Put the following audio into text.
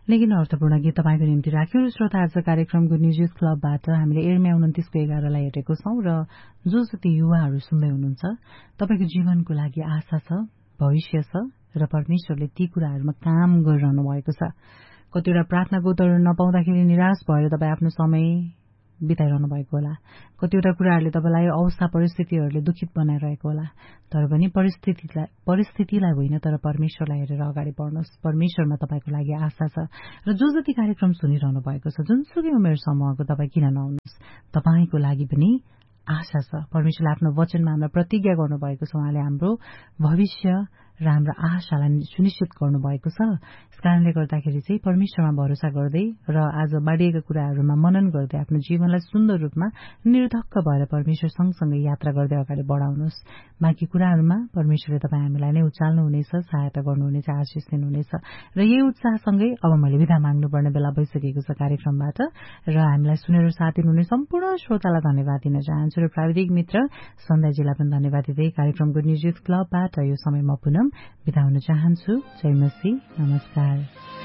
लेकिन अर्थपूर्ण गीत तपाईको निम्ति राख्यो र श्रोता आज कार्यक्रम गुड न्युज क्लबबाट हामीले एयरमे 29/11 हेरेको छौं र जो जति युवाहरू सुन्दै हुनुहुन्छ तपाईको जीवनको लागि आशा छ, भविष्य छ र परमेश्वरले ती कुराहरूमा काम गरिरहनु भएको छ। कतिवटा प्रार्थनाको उत्तर नपाउँदाखेरि निराश भएर तपाईँ आफ्नो समय बिताइरहनु भएको होला। कतिवटा कुराहरूले तपाईलाई अवस्था परिस्थितिहरूले दुखित बनाइरहेको होला। तर पनि परिस्थितिलाई होइन तर परमेश्वरलाई हेरेर अगाडि बढ्नुहोस्। परमेश्वरमा तपाईको लागि आशा छ र जो जति कार्यक्रम सुनिरहनु भएको छ, जुनसुकै उमेर समूहको तपाईँ किन नहुनुहोस्, तपाईको लागि पनि आशा छ। परमेश्वरले आफ्नो वचनमा हामीलाई प्रतिज्ञा गर्नुभएको छ। उहाँले हाम्रो भविष्य र हाम्रो आशालाई सुनिश्चित गर्नुभएको छ। यसकारणले गर्दाखेरि चाहिँ परमेश्वरमा भरोसा गर्दै र आज बाँडिएका कुराहरूमा मनन गर्दै आफ्नो जीवनलाई सुन्दर रूपमा निर्धक्क भएर परमेश्वर सँगसँगै यात्रा गर्दै अगाडि बढाउनुहोस्। बाँकी कुराहरूमा परमेश्वरले तपाईँ हामीलाई नै उचाल्नुहुनेछ, सहायता गर्नुहुनेछ, आशिष दिनुहुनेछ र यही उत्साहसँगै अब मैले विदा माग्नुपर्ने बेला भइसकेको छ कार्यक्रमबाट र हामीलाई सुनेर साथ दिनुहुने सम्पूर्ण श्रोतालाई धन्यवाद दिन चाहन्छु र प्राविधिक मित्र सन्ध्याजीलाई पनि धन्यवाद दिँदै कार्यक्रमको न्युज क्लबबाट यो समय म पुनः बिदा हुन चाहन्छु। जय मसीह, नमस्कार।